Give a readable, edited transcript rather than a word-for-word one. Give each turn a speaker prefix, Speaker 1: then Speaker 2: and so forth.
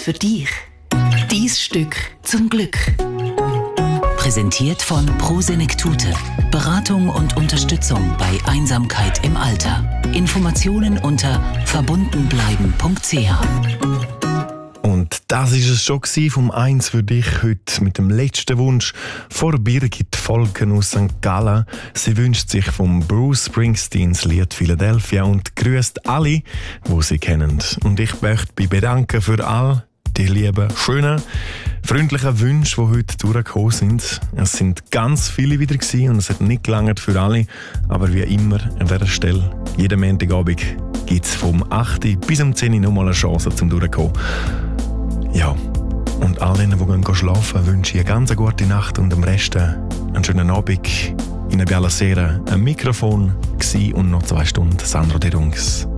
Speaker 1: für dich. Dein Stück zum Glück. Präsentiert von Prosenektute. Beratung und Unterstützung bei Einsamkeit im Alter. Informationen unter verbundenbleiben.ch.
Speaker 2: Und das ist es schon vom «Eins für dich» heute mit dem letzten Wunsch von Birgit Volken aus St. Gallen. Sie wünscht sich vom Bruce Springsteens Lied «Philadelphia» und grüßt alle, die sie kennen. Und ich möchte mich bedanken für all die lieben, schönen, freundlichen Wünsche, die heute durchgekommen sind. Es sind ganz viele wieder gewesen und es hat nicht gelangt für alle. Aber wie immer an dieser Stelle, jeden Montagabend gibt es vom 8. bis um 10 Uhr nochmal eine Chance zum Durchkommen. Ja, und all denen, die gehen schlafen, wünsche ich eine ganz gute Nacht und am Rest einen schönen Abend. In der Bialasera ein Mikrofon und noch 2 Stunden Sandro De Rungs.